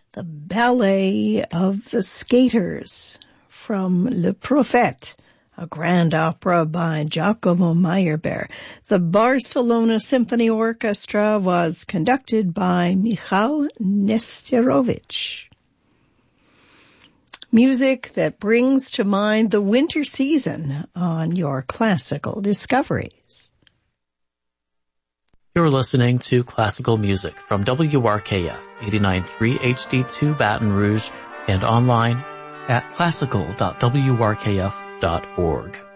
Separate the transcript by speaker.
Speaker 1: the Ballet of the Skaters from Le Prophète, a grand opera by Giacomo Meyerbeer. The Barcelona Symphony Orchestra was conducted by Michal Nesterovich. Music that brings to mind the winter season on your classical discoveries.
Speaker 2: You're listening to classical music from WRKF 89.3 HD2 Baton Rouge and online at classical.wrkf.org.